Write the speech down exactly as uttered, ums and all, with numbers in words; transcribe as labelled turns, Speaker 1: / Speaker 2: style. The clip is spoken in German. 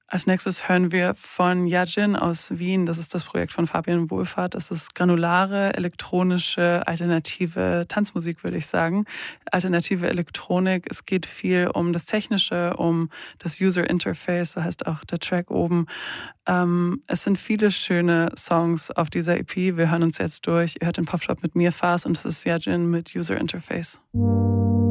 Speaker 1: Als nächstes hören wir von Yajin aus Wien. Das ist das Projekt von Fabian Wohlfahrt. Das ist granulare, elektronische, alternative Tanzmusik, würde ich sagen. Alternative Elektronik. Es geht viel um das Technische, um das User Interface, so heißt auch der Track oben. Ähm, es sind viele schöne Songs auf dieser E P. Wir hören uns jetzt durch. Ihr hört den Pop-Shop mit mir, Fas, und das ist Yajin mit User Interface.